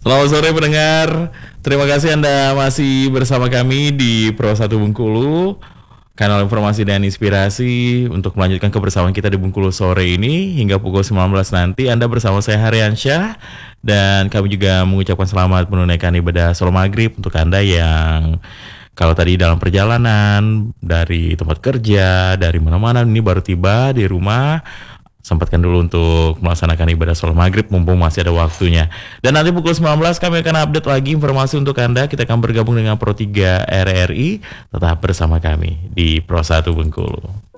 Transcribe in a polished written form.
Selamat sore pendengar. Terima kasih Anda masih bersama kami di Pro 1 Bengkulu, kanal informasi dan inspirasi untuk melanjutkan kebersamaan kita di Bengkulu sore ini hingga pukul 19 nanti. Anda bersama saya Haryansyah dan kami juga mengucapkan selamat menunaikan ibadah sholat maghrib untuk Anda yang kalau tadi dalam perjalanan dari tempat kerja, dari mana-mana ini baru tiba di rumah, sempatkan dulu untuk melaksanakan ibadah sholat maghrib mumpung masih ada waktunya. Dan nanti pukul 19 kami akan update lagi informasi untuk Anda. Kita akan bergabung dengan Pro 3 RRI. Tetap bersama kami di Pro 1 Bengkulu.